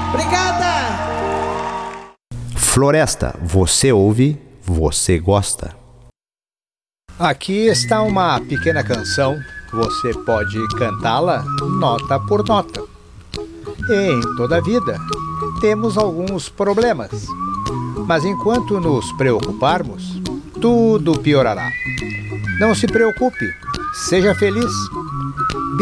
Obrigada! Floresta, você ouve, você gosta. Aqui está uma pequena canção. Você pode cantá-la nota por nota. Em toda a vida, temos alguns problemas. Mas enquanto nos preocuparmos, tudo piorará. Não se preocupe, seja feliz.